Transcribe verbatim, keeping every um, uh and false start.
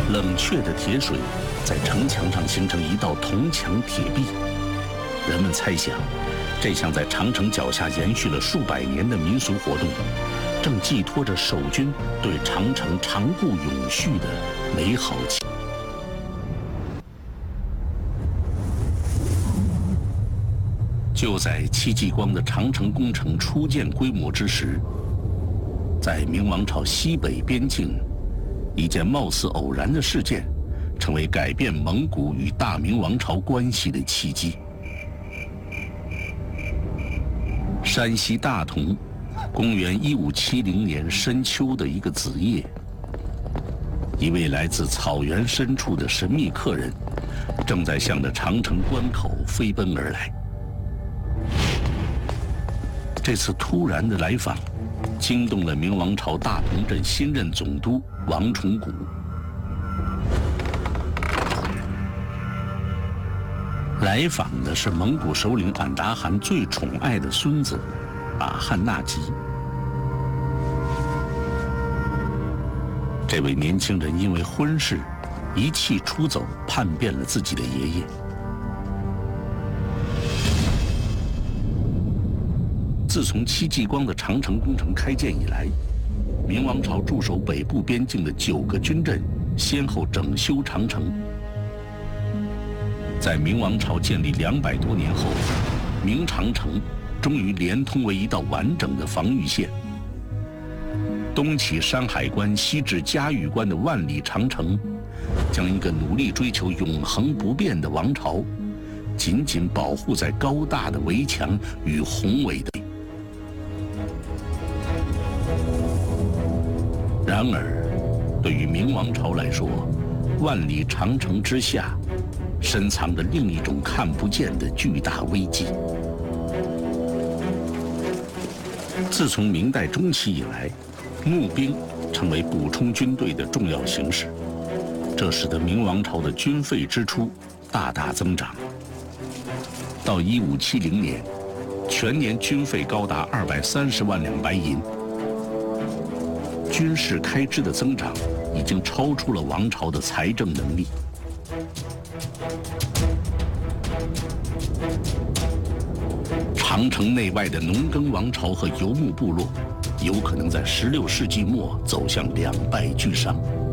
冷却的铁水在城墙上形成一道铜墙铁壁。人们猜想，这项在长城脚下延续了数百年的民俗活动，正寄托着守军对长城长固永续的美好期望。就在戚继光的长城工程初见规模之时，在明王朝西北边境，一件貌似偶然的事件，成为改变蒙古与大明王朝关系的契机。山西大同，公元一五七零年深秋的一个子夜，一位来自草原深处的神秘客人，正在向着长城关口飞奔而来。这次突然的来访，惊动了明王朝大同镇新任总督王崇古。来访的是蒙古首领俺答汗最宠爱的孙子阿汗纳吉。这位年轻人因为婚事一气出走，叛变了自己的爷爷。自从戚继光的长城工程开建以来，明王朝驻守北部边境的九个军镇先后整修长城。在明王朝建立两百多年后，明长城终于连通为一道完整的防御线。东起山海关，西至嘉峪关的万里长城，将一个努力追求永恒不变的王朝，紧紧保护在高大的围墙与宏伟的。然而，对于明王朝来说，万里长城之下，深藏着另一种看不见的巨大危机。自从明代中期以来，募兵成为补充军队的重要形式，这使得明王朝的军费支出大大增长。到一五七零年，全年军费高达二百三十万两白银。军事开支的增长已经超出了王朝的财政能力。长城内外的农耕王朝和游牧部落，有可能在十六世纪末走向两败俱伤。